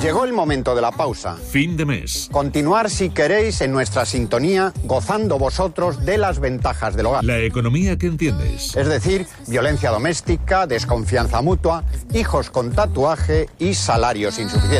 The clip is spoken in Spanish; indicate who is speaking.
Speaker 1: Llegó el momento de la pausa.
Speaker 2: Fin de mes.
Speaker 1: Continuar si queréis en nuestra sintonía, gozando vosotros de las ventajas del hogar.
Speaker 2: La economía que entiendes.
Speaker 1: Es decir, violencia doméstica, desconfianza mutua, hijos con tatuaje y salarios insuficientes.